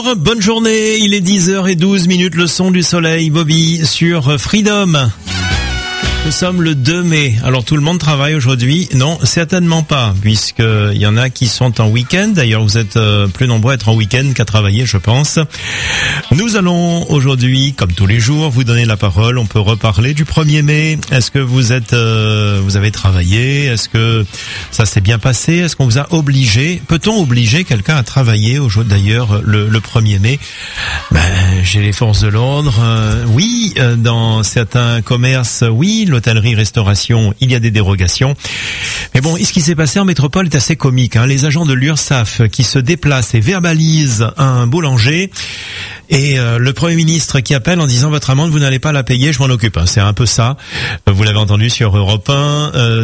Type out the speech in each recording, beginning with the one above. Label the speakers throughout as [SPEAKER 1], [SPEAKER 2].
[SPEAKER 1] Bonne journée, il est 10h12, le son du soleil, Bobby, sur Freedom. Nous sommes le 2 mai. Alors tout le monde travaille aujourd'hui? Non, certainement pas, puisqu'il y en a qui sont en week-end. D'ailleurs, vous êtes plus nombreux à être en week-end qu'à travailler, je pense. Nous allons aujourd'hui, comme tous les jours, vous donner la parole. On peut reparler du 1er mai. Est-ce que vous avez travaillé? Est-ce que ça s'est bien passé? Est-ce qu'on vous a obligé? Peut-on obliger quelqu'un à travailler d'ailleurs le 1er mai? J'ai les forces de l'ordre. Oui, dans certains commerces, oui. L'hôtellerie-restauration, il y a des dérogations. Mais bon, ce qui s'est passé en métropole est assez comique. Les agents de l'URSSAF qui se déplacent et verbalisent un boulanger et le Premier ministre qui appelle en disant « Votre amende, vous n'allez pas la payer, je m'en occupe ». C'est un peu ça. Vous l'avez entendu sur Europe 1.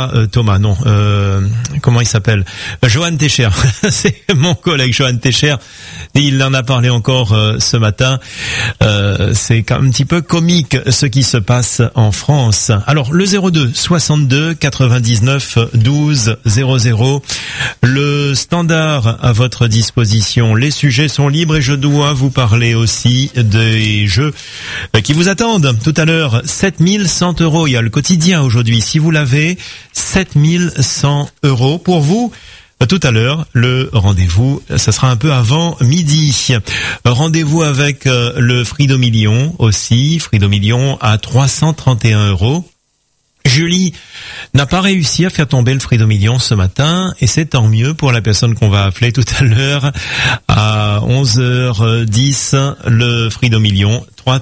[SPEAKER 1] Comment il s'appelle? Johan Techer. C'est mon collègue Johan Techer. Il en a parlé encore ce matin. C'est quand même un petit peu comique ce qui se passe en France. Alors, le 02 62 99 12 00. Le standard à votre disposition. Les sujets sont libres et je dois vous parler aussi des jeux qui vous attendent. Tout à l'heure, 7100 €. Il y a le quotidien aujourd'hui. Si vous l'avez, 7100 € pour vous. Tout à l'heure, le rendez-vous, ça sera un peu avant midi. Rendez-vous avec le Fridomillion aussi. Fridomillion à 331 €. Julie n'a pas réussi à faire tomber le Fridomillion ce matin et c'est tant mieux pour la personne qu'on va appeler tout à l'heure à 11h10. Le Fridomillion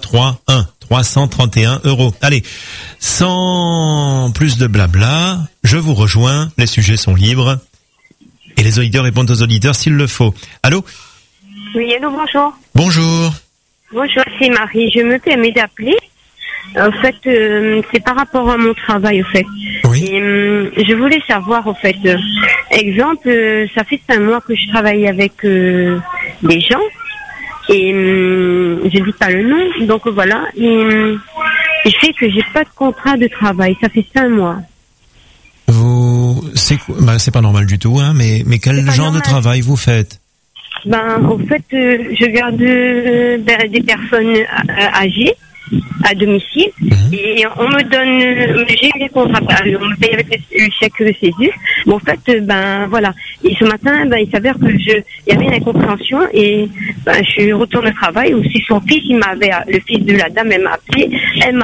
[SPEAKER 1] 331 €. Allez, sans plus de blabla, je vous rejoins. Les sujets sont libres. Et les auditeurs répondent aux auditeurs s'il le faut. Allô?
[SPEAKER 2] Oui, allô, bonjour.
[SPEAKER 1] Bonjour.
[SPEAKER 2] Bonjour, c'est Marie. Je me permets d'appeler. En fait, c'est par rapport à mon travail, en fait.
[SPEAKER 1] Oui.
[SPEAKER 2] Et, je voulais savoir, en fait, exemple, ça fait 5 mois que je travaille avec des gens. Et je dis pas le nom, donc voilà. Et il fait que j'ai pas de contrat de travail. Ça fait 5 mois.
[SPEAKER 1] C'est pas normal du tout, mais quel genre de travail vous faites?
[SPEAKER 2] En fait, je garde des personnes âgées à domicile et on me donne, j'ai eu des contrats, on me paye avec le chèque CESU. En fait, voilà. Et ce matin, il s'avère que il y avait une incompréhension et je retourne au travail où c'est son fils, le fils de la dame, elle m'a appelé, il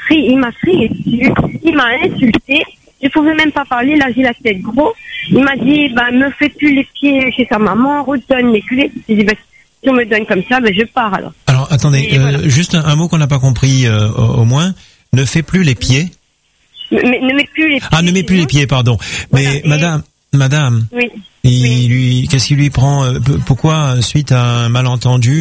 [SPEAKER 2] m'a insulté. Je pouvais même pas parler, là j'ai la tête gros. Il m'a dit, me fais plus les pieds chez sa maman, redonne les clés. J'ai dit, si on me donne comme ça, je pars alors.
[SPEAKER 1] Alors attendez, voilà. Juste un mot qu'on n'a pas compris au moins. Ne fais plus les pieds.
[SPEAKER 2] Ne mets plus les pieds.
[SPEAKER 1] Ah, ne mets plus les pieds, pardon. Voilà, mais madame.
[SPEAKER 2] Oui.
[SPEAKER 1] Qu'est-ce qui lui prend? Pourquoi, suite à un malentendu,